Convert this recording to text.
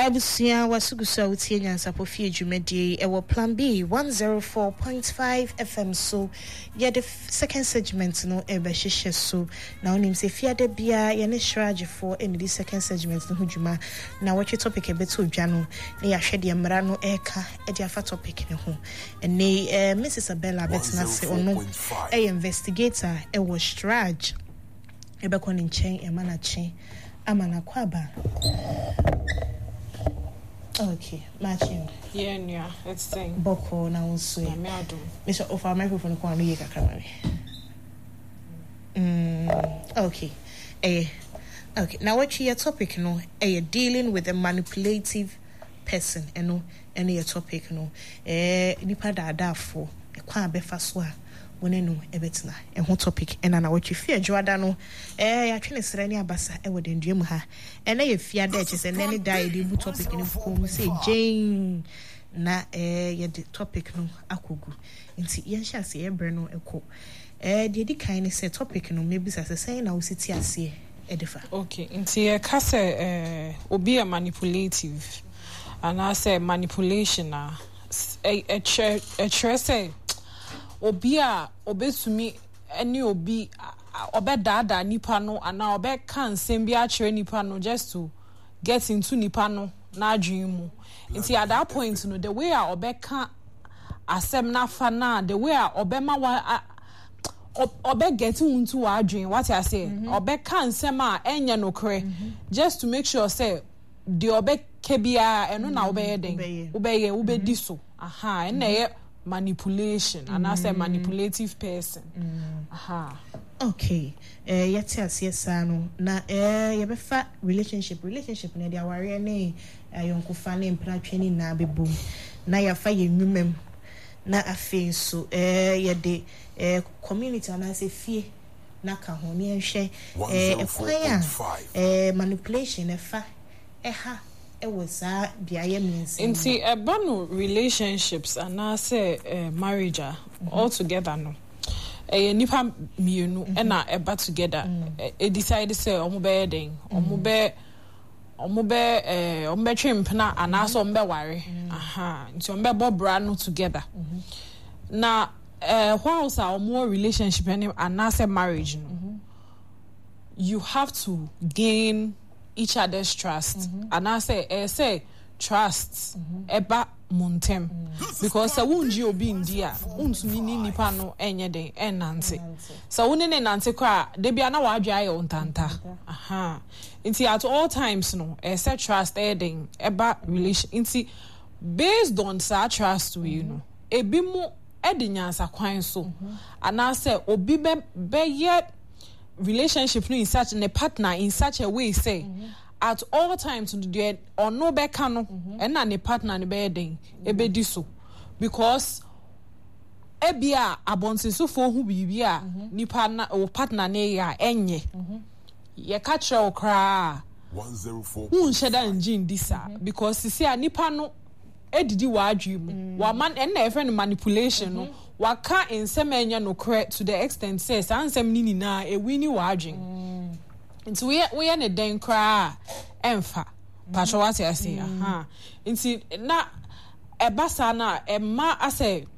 Abusia wasugusa utie nyansapo fie dwumadi ewo plan B 104.5 FM so ye the second segment no ebe hihye so na onim se fiade bia ye ne shrage for in the second segment no hudwuma na watch topic ebeto odwa no na ya hwede mra no eka e dia fa topic ne ho ene Mrs. Isabella betina se ono investigator e wo shrage ebe ko ne nchen e mana chen amana kwaba. Okay, matching. Yeah, it's thing. Boko na unso. Na me ado. Mr. Offer microphone ko anu ye kakra okay. Okay. Now what your topic no? Dealing with a manipulative person, your topic no. Nipa da for e kwa befa so a wone no ebetina e ho topic na what you fear joada no ya twene sere ne abasa e wode ndua mu ha na ye fia da che se ne da di bu topic ne ko say Jane na ye the topic no akogu nti ye hia se ye bre no eko de di kan ne se topic no maybe say na wo siti ase e defa. Okay, nti ye ka se obi a manipulative and I say manipulation a say obi a obesumi eni obi obedada nipa no ana obeka nsem bi a kire nipa no just to get into nipa no na adwen mu nti at that point no the way a obeka asem na fa na the way a obema wa obe get into adwen what I say obeka nsem a enye no kre just to make sure say the obeka bia eno na obeye den obedi so aha ena manipulation and I say manipulative person. Okay. Yet yes no na ye befa relationship na dia ware ne yonko fa ne mpra twani na bebom na ya fa ye nwumem na afi so ye de community na say fie na ka ho ne hwe manipulation e fa ha was biaye means inti ebano relationships and I say marriage all together no nipa mienu na eba together e decide say omo be den omo be twempna ana so omo be ware nti omo be bobra no together na whilst our more relationship and I say marriage no you have to gain each other's trust and I say trust eba montem because so wunji obi ndia untumi ni nipa no enye den enante so woni ne nante kwa de bia na wadwa aye ontanta nti at all times no say trust den eba relation nti based on that trust we you know ebi mu edinyansa kwan so and I say obi be yet relationship no in such a partner in such a way say at all times to do or no beka no and na ne partner ne be den e be di so because ebia abonsiso fo hu bibia nipa na o partner ne ya enye ye ka kire okra 104 hu nsheda engine disa because sisi a nipa no edidi wa adwemu wa man and na friend manipulation no waka ensemenya no correct to the extent says ansem ni na e wini wa adwen nti we ne den kra emfa patro what I say nti na ebasa na emma ase